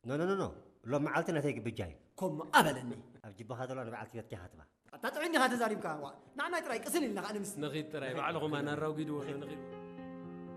نو لو معلتنا تيجي بجاي كم أبلني أجيب هذا لو أنا بعلت يد كهاتبا تطعيني هذا زاريم كان نعم تراي كسل لنا أنا مس نغيت تراي بعلهم أنا الراوي دو نغيت